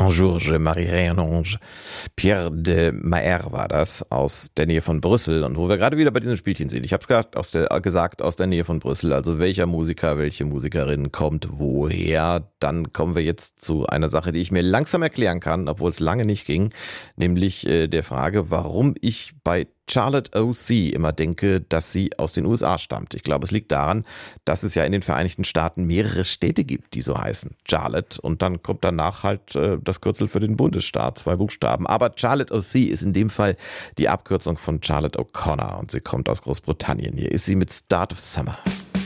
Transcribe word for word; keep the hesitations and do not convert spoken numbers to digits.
Bonjour, je Marie-Renonge. Pierre de Maer war das, aus der Nähe von Brüssel. Und wo wir gerade wieder bei diesem Spielchen sind. Ich habe es gerade aus der, gesagt, aus der Nähe von Brüssel. Also welcher Musiker, welche Musikerin kommt woher? Dann kommen wir jetzt zu einer Sache, die ich mir langsam erklären kann, obwohl es lange nicht ging. Nämlich äh, der Frage, warum ich bei Charlotte O C immer denke, dass sie aus den U S A stammt. Ich glaube, es liegt daran, dass es ja in den Vereinigten Staaten mehrere Städte gibt, die so heißen. Charlotte, und dann kommt danach halt äh, das Kürzel für den Bundesstaat, zwei Buchstaben. Aber Charlotte O C ist in dem Fall die Abkürzung von Charlotte O'Connor und sie kommt aus Großbritannien. Hier ist sie mit Start of Summer.